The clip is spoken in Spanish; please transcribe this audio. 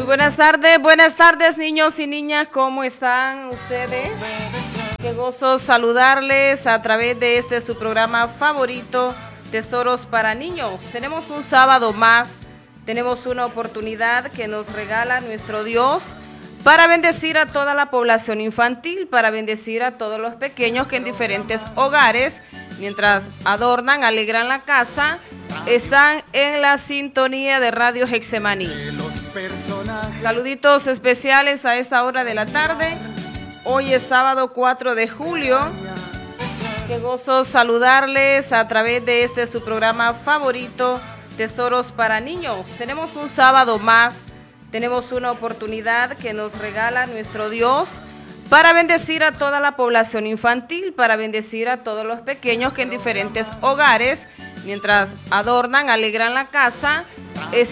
buenas tardes niños y niñas, ¿cómo están ustedes? Qué gozo saludarles a través de su programa favorito, Tesoros para Niños. Tenemos un sábado más, tenemos una oportunidad que nos regala nuestro Dios para bendecir a toda la población infantil, para bendecir a todos los pequeños que en diferentes hogares, mientras adornan, alegran la casa, están en la sintonía de Radio Hexemaní. Saluditos especiales a esta hora de la tarde. Hoy es sábado 4 de julio. Qué gozo saludarles a través de su programa favorito, Tesoros para Niños. Tenemos un sábado más, tenemos una oportunidad que nos regala nuestro Dios para bendecir a toda la población infantil, para bendecir a todos los pequeños que en diferentes hogares, mientras adornan, alegran la casa,